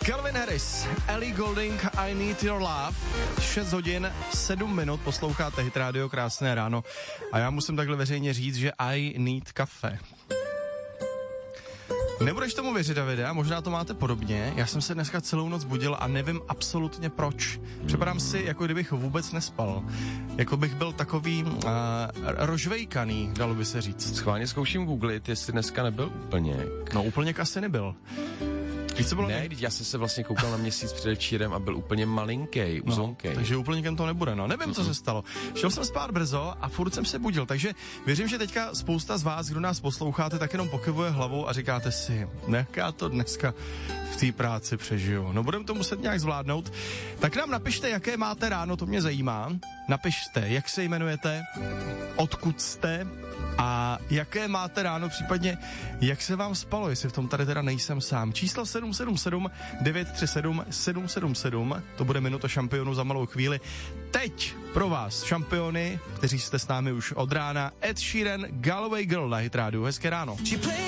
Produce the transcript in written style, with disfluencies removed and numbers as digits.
Calvin Harris, Ellie Goulding, I Need Your Love. 6 hodin, 7 minut, posloucháte Hit Radio, krásné ráno. A já musím takhle veřejně říct, že I need kafe. Nebudeš tomu věřit, Davide, a možná to máte podobně. Já jsem se dneska celou noc budil a nevím absolutně proč. Připadám si, jako kdybych vůbec nespal. Jako bych byl takový rožvejkaný, dalo by se říct. Schválně zkouším googlit, jestli dneska nebyl úplněk. No úplněk asi nebyl. Víš, co bylo? Ne, já jsem se vlastně koukal na měsíc předevčírem a byl úplně malinkej, uzonkej. No, takže úplněkem to nebude, no. Nevím, co se stalo. Šel jsem spát brzo a furt jsem se budil, takže věřím, že teďka spousta z vás, kdo nás posloucháte, tak jenom pokyvuje hlavou a říkáte si, já to dneska v té práci přežiju. No budeme to muset nějak zvládnout. Tak nám napište, jaké máte ráno, to mě zajímá. Napište, jak se jmenujete, odkud jste a jaké máte ráno, případně jak se vám spalo, jestli v tom tady teda nejsem sám. Číslo 777 937 777, to bude minuta šampionu za malou chvíli. Teď pro vás šampiony, kteří jste s námi už od rána, Ed Sheeran, Galway Girl na Hit Radio. Hezké ráno.